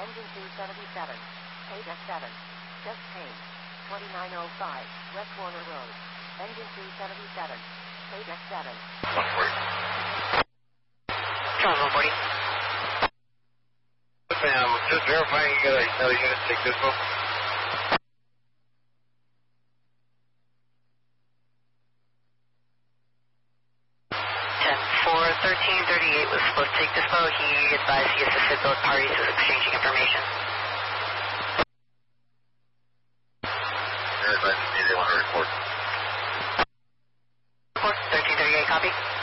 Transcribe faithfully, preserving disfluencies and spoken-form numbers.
Engine two seventy-seven. Page F seven. Just change. twenty-nine oh five. West Warner Road. Engine two seventy-seven. Page F seven. one forty. Charles one forty. Ma'am, just verifying you got another unit take this one. ten four thirteen thirty-eight was supposed to take this boat. He advised he assisted both parties with exchanging information. You're advising me they want to report. Report thirteen thirty-eight, copy.